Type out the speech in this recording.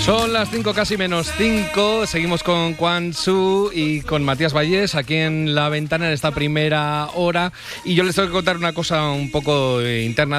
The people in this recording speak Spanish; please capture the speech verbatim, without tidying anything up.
Son las cinco casi menos cinco, seguimos con Quan Su y con Matías Vallés aquí en La Ventana en esta primera hora y yo les tengo que contar una cosa un poco interna